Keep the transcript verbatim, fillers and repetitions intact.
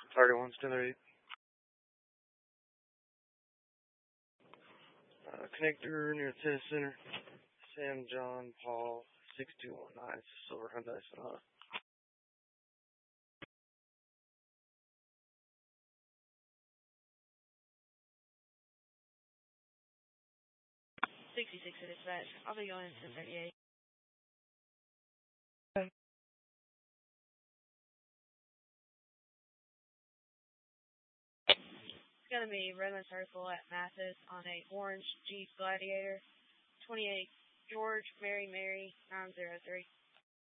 thirty-one, still eight. Uh, connector near the tennis center. Sam, John, Paul, six two one nine, Silver Hyundai Sonata. sixty-six at dispatch. I'll be going to thirty-eight. It's going to be Redland Circle at Mathis on a orange Jeep Gladiator, twenty-eight George Mary Mary nine zero three.